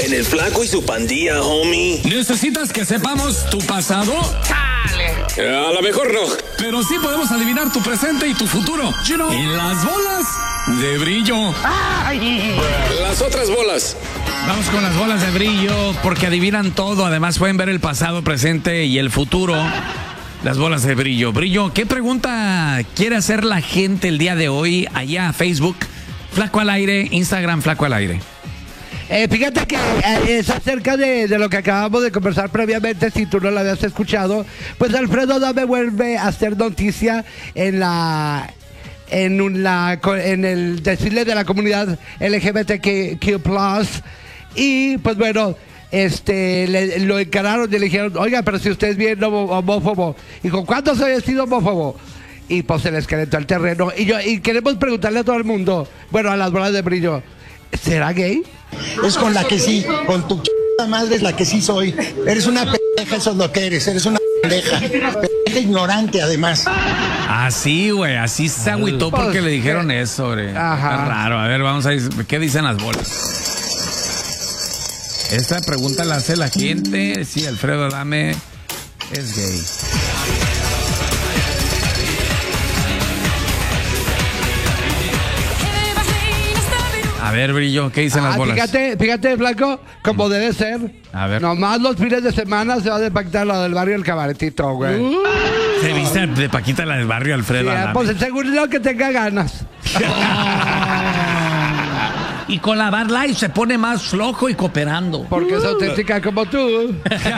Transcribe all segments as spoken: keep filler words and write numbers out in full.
En el Flaco y su pandilla, homie. ¿Necesitas que sepamos tu pasado? ¡Chale! A lo mejor no. Pero sí podemos adivinar tu presente y tu futuro. You know. Y las bolas de brillo. ¡Ay! Las otras bolas. Vamos con las bolas de brillo porque adivinan todo. Además pueden ver el pasado, presente y el futuro. Las bolas de brillo. Brillo, ¿qué pregunta quiere hacer la gente el día de hoy allá a Facebook? Flaco al aire, Instagram, Flaco al aire. Eh, fíjate que eh, es acerca de, de lo que acabamos de conversar previamente, si tú no lo habías escuchado. Pues Alfredo Adame vuelve a hacer noticia en la... En, un, la, en el desfile de la comunidad L G B T Q plus, y pues bueno, este le, lo encararon y le dijeron, oiga, pero si usted es bien homófobo. Dijo, ¿cuándo se había sido homófobo? Y pues se les calentó el terreno. Y yo y queremos preguntarle a todo el mundo, bueno, a las bolas de brillo, ¿será gay? Es con la que sí, con tu ch... madre es la que sí soy. Eres una pendeja, eso es lo que eres, eres una pendeja. Pendeja ignorante, además. Así, güey, así se agüitó porque pues, le dijeron eh, eso, güey. Ajá. Está raro. A ver, vamos a ver, ¿qué dicen las bolas? Esta pregunta la hace la gente. Sí, Alfredo Adame es gay. A ver, Brillo, ¿qué dicen ah, las bolas? Fíjate, fíjate, Flaco, como mm. debe ser. A ver. Nomás los fines de semana se va a despactar lo del barrio El Cabaretito, güey. Uh. Se viste de Paquita la del barrio, Alfredo Sí, Adame. pues seguro que tenga ganas. Y con la Bud Light se pone más flojo y cooperando. Porque es auténtica como tú.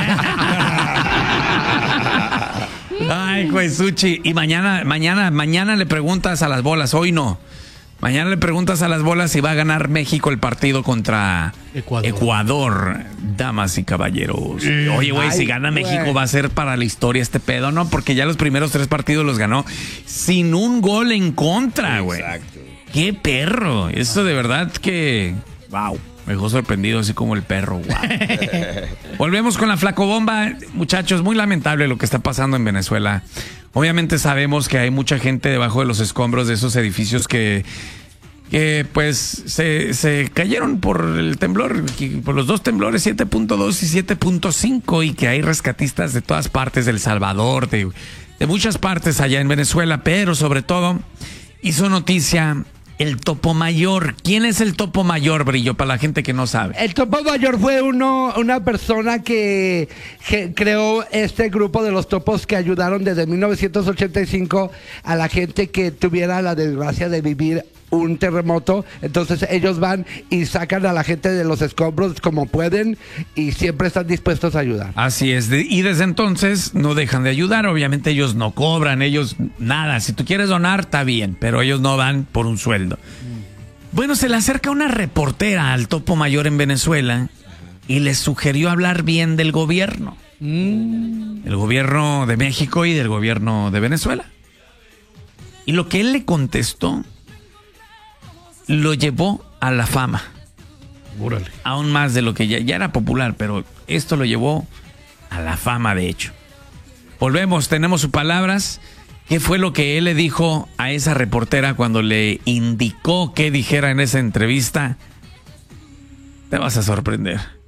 Ay, pues, Suchi. Y mañana, mañana, mañana le preguntas a las bolas, hoy no. Mañana le preguntas a las bolas si va a ganar México el partido contra Ecuador, Ecuador damas y caballeros. Oye, güey, si gana México wey. va a ser para la historia este pedo, ¿no? Porque ya los primeros tres partidos los ganó sin un gol en contra, güey. Exacto. ¡Qué perro! Eso de verdad que... ¡Wow! Me dejó sorprendido así como el perro. Wow. Volvemos con la flacobomba. Muchachos, muy lamentable lo que está pasando en Venezuela. Obviamente sabemos que hay mucha gente debajo de los escombros de esos edificios que, que pues se, se cayeron por el temblor, por los dos temblores, siete punto dos y siete punto cinco, y que hay rescatistas de todas partes, de El Salvador, de, de muchas partes allá en Venezuela, pero sobre todo hizo noticia el Topo Mayor. ¿Quién es el Topo Mayor, Brillo, para la gente que no sabe? El Topo Mayor fue uno, una persona que, que creó este grupo de los topos que ayudaron desde mil novecientos ochenta y cinco a la gente que tuviera la desgracia de vivir un terremoto. Entonces ellos van y sacan a la gente de los escombros como pueden y siempre están dispuestos a ayudar. Así es, y desde entonces no dejan de ayudar. Obviamente ellos no cobran, ellos nada. Si tú quieres donar, está bien, pero ellos no van por un sueldo. Mm. Bueno, se le acerca una reportera al Topo Mayor en Venezuela y le sugirió hablar bien del gobierno. Mm. El gobierno de México y del gobierno de Venezuela. Y lo que él le contestó lo llevó a la fama. Úrale. Aún más de lo que ya, ya era popular, pero esto lo llevó a la fama, de hecho. Volvemos, tenemos sus palabras. ¿Qué fue lo que él le dijo a esa reportera cuando le indicó qué dijera en esa entrevista? Te vas a sorprender.